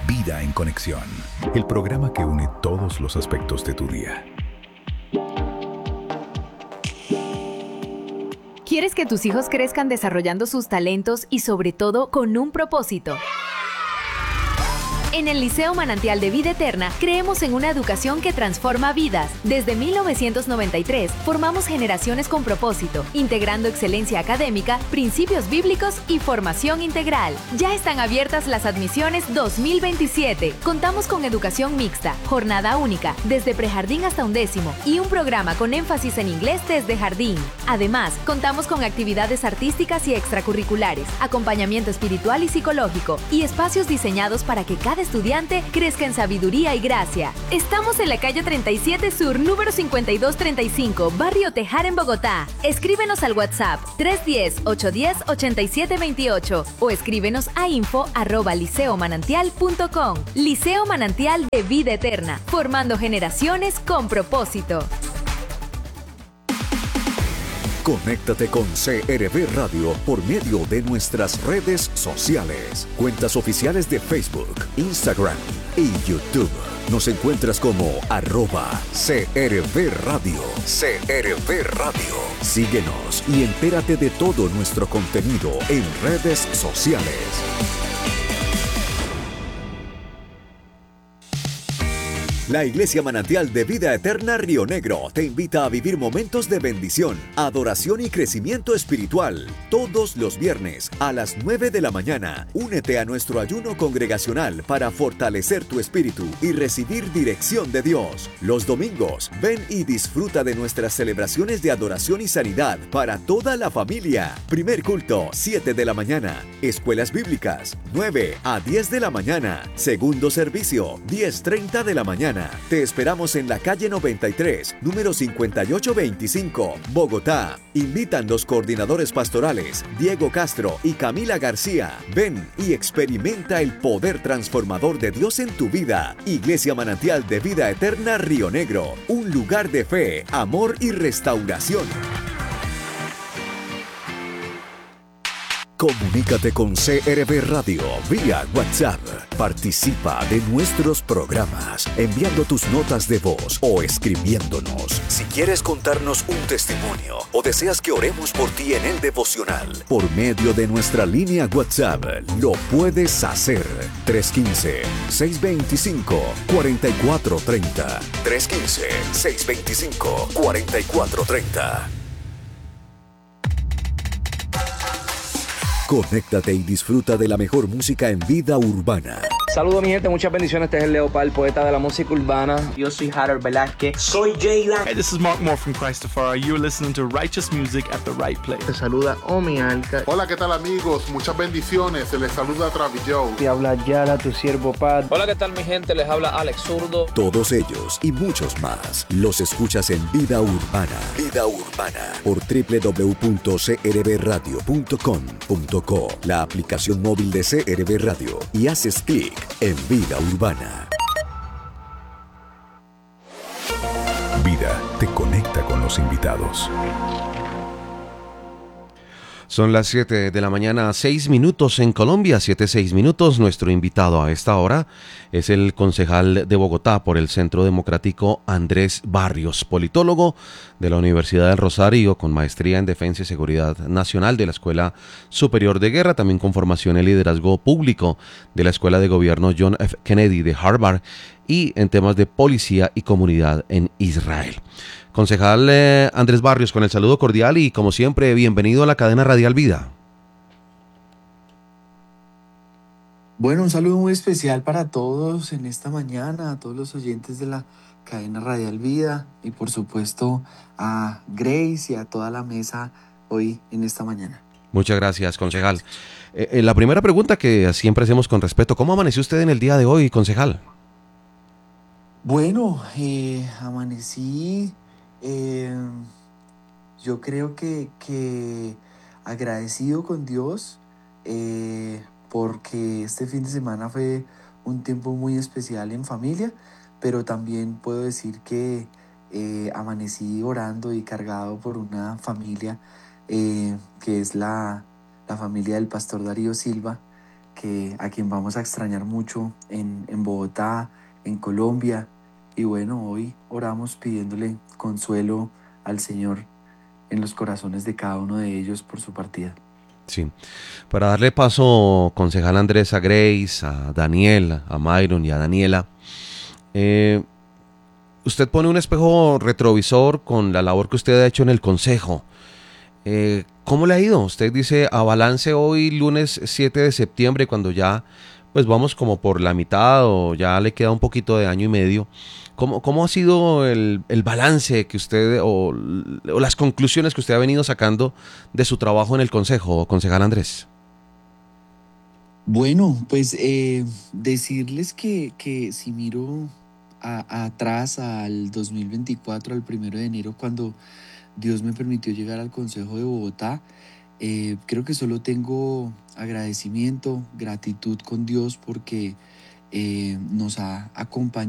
Vida en Conexión, el programa que une todos los aspectos de tu día. ¿Quieres que tus hijos crezcan desarrollando sus talentos y sobre todo con un propósito? En el Liceo Manantial de Vida Eterna creemos en una educación que transforma vidas. Desde 1993 formamos generaciones con propósito, integrando excelencia académica, principios bíblicos y formación integral. Ya están abiertas las admisiones 2027. Contamos con educación mixta, jornada única, desde prejardín hasta 11º y un programa con énfasis en inglés desde jardín. Además, contamos con actividades artísticas y extracurriculares, acompañamiento espiritual y psicológico y espacios diseñados para que cada estudiante crezca en sabiduría y gracia. Estamos en la calle 37 Sur, número 5235, Barrio Tejar, en Bogotá. Escríbenos al WhatsApp 310-810-8728 o escríbenos a info@liceomanantial.com. Liceo Manantial de Vida Eterna, formando generaciones con propósito. Conéctate con CRB Radio por medio de nuestras redes sociales, cuentas oficiales de Facebook, Instagram y YouTube. Nos encuentras como @CRB Radio. CRB Radio. Síguenos y entérate de todo nuestro contenido en redes sociales. La Iglesia Manantial de Vida Eterna Río Negro te invita a vivir momentos de bendición, adoración y crecimiento espiritual. Todos los viernes a las 9 de la mañana, únete a nuestro ayuno congregacional para fortalecer tu espíritu y recibir dirección de Dios. Los domingos, ven y disfruta de nuestras celebraciones de adoración y sanidad para toda la familia. Primer culto, 7 de la mañana. Escuelas bíblicas, 9 a 10 de la mañana. Segundo servicio, 10:30 de la mañana. Te esperamos en la calle 93, número 5825, Bogotá. Invitan los coordinadores pastorales Diego Castro y Camila García. Ven y experimenta el poder transformador de Dios en tu vida. Iglesia Manantial de Vida Eterna Río Negro, un lugar de fe, amor y restauración. Comunícate con CRB Radio vía WhatsApp. Participa de nuestros programas enviando tus notas de voz o escribiéndonos. Si quieres contarnos un testimonio o deseas que oremos por ti en el devocional, por medio de nuestra línea WhatsApp, lo puedes hacer. 315-625-4430. 315-625-4430. Conéctate y disfruta de la mejor música en vida urbana. Saludos mi gente, muchas bendiciones. Este es el Leopard, poeta de la música urbana. Yo soy Harold Velázquez. Soy Jaylan. Hey, this is Mark Moore from Christopher. You're listening to Righteous Music at the Right Place. Te saluda Omi Alca. Hola, ¿qué tal amigos? Muchas bendiciones. Se les saluda Travis Joe. Te habla Yara, tu siervo Pat. Hola, ¿qué tal mi gente? Les habla Alex Zurdo. Todos ellos y muchos más los escuchas en Vida Urbana. Vida Urbana por www.crbradio.com.co, la aplicación móvil de CRB Radio, y haces clic en Vida Urbana. Vida te conecta con los invitados. Son las 7 de la mañana, 6 minutos en Colombia, 7:06 minutos. Nuestro invitado a esta hora es el concejal de Bogotá por el Centro Democrático, Andrés Barrios, politólogo de la Universidad del Rosario, con maestría en Defensa y Seguridad Nacional de la Escuela Superior de Guerra, también con formación en liderazgo público de la Escuela de Gobierno John F. Kennedy de Harvard y en temas de policía y comunidad en Israel. Concejal Andrés Barrios, con el saludo cordial y como siempre, bienvenido a la cadena Radial Vida. Bueno, un saludo muy especial para todos en esta mañana, a todos los oyentes de la cadena Radial Vida y por supuesto a Grace y a toda la mesa hoy en esta mañana. Muchas gracias, concejal. La primera pregunta que siempre hacemos con respeto, ¿cómo amaneció usted en el día de hoy, concejal? Bueno, amanecí, yo creo que agradecido con Dios porque este fin de semana fue un tiempo muy especial en familia, pero también puedo decir que amanecí orando y cargado por una familia que es la familia del pastor Darío Silva, a quien vamos a extrañar mucho en Bogotá, en Colombia. Y bueno, hoy oramos pidiéndole consuelo al Señor en los corazones de cada uno de ellos por su partida. Sí. Para darle paso, concejal Andrés, a Grace, a Daniel, a Myron y a Daniela, usted pone un espejo retrovisor con la labor que usted ha hecho en el consejo. ¿Cómo le ha ido? Usted dice a balance hoy, lunes 7 de septiembre, cuando ya pues vamos como por la mitad o ya le queda un poquito de año y medio. ¿Cómo ha sido el balance que usted o las conclusiones que usted ha venido sacando de su trabajo en el consejo, concejal Andrés? Bueno, pues decirles que si miro atrás al 2024, al 1 de enero, cuando Dios me permitió llegar al Consejo de Bogotá, creo que solo tengo agradecimiento, gratitud con Dios porque nos ha acompañado